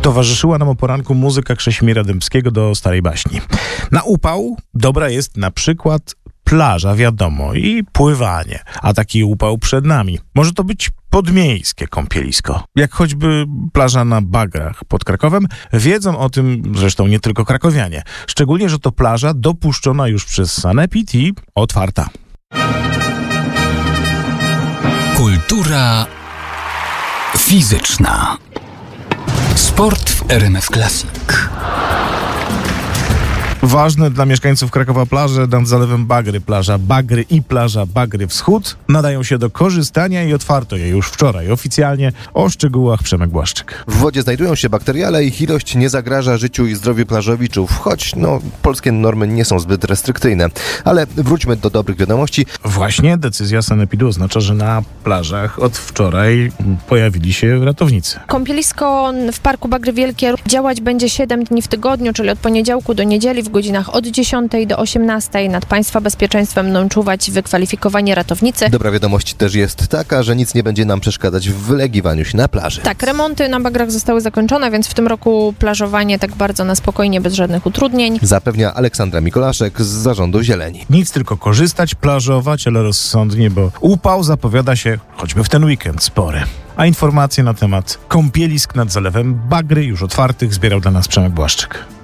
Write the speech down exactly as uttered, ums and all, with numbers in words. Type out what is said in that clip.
Towarzyszyła nam o poranku muzyka Krzesimira Dębskiego do starej baśni. Na upał dobra jest na przykład plaża, wiadomo, i pływanie, a taki upał przed nami. Może to być podmiejskie kąpielisko, jak choćby plaża na Bagrach pod Krakowem. Wiedzą o tym zresztą nie tylko krakowianie. Szczególnie, że to plaża dopuszczona już przez Sanepid i otwarta. Kultura fizyczna. Sport w R M F Classic. Ważne dla mieszkańców Krakowa plaże nad zalewem Bagry, plaża Bagry i plaża Bagry Wschód nadają się do korzystania i otwarto je już wczoraj oficjalnie. O szczegółach Przemek Błaszczyk. W wodzie znajdują się bakterie, ale ich ilość nie zagraża życiu i zdrowiu plażowiczów, choć no, polskie normy nie są zbyt restrykcyjne. Ale wróćmy do dobrych wiadomości. Właśnie decyzja Sanepidu oznacza, że na plażach od wczoraj pojawili się ratownicy. Kąpielisko w Parku Bagry Wielkie działać będzie siedem dni w tygodniu, czyli od poniedziałku do niedzieli w godzinach od dziesiątej do osiemnastej. Nad państwa bezpieczeństwem będą czuwać wykwalifikowani ratownicy. Dobra wiadomość też jest taka, że nic nie będzie nam przeszkadzać w wylegiwaniu się na plaży. Tak, remonty na Bagrach zostały zakończone, więc w tym roku plażowanie tak bardzo na spokojnie, bez żadnych utrudnień. Zapewnia Aleksandra Mikolaszek z Zarządu Zieleni. Nic, tylko korzystać, plażować, ale rozsądnie, bo upał zapowiada się choćby w ten weekend spory. A informacje na temat kąpielisk nad zalewem Bagry już otwartych zbierał dla nas Przemek Błaszczyk.